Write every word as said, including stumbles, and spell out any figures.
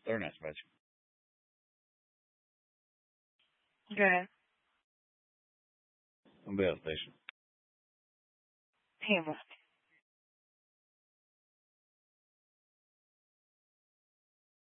They're not special. Go ahead. Somebody else station. Him.